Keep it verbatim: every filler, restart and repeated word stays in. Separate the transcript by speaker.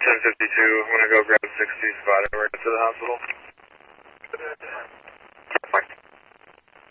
Speaker 1: ten fifty-two, I'm going to go grab sixty spot over to the hospital.